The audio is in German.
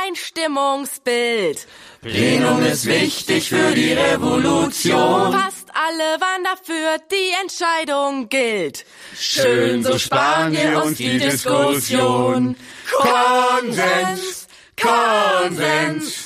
ein Stimmungsbild. Plenum ist wichtig für die Revolution. Fast alle waren dafür, die Entscheidung gilt. Schön, so sparen wir uns die Diskussion. Konsens, Konsens.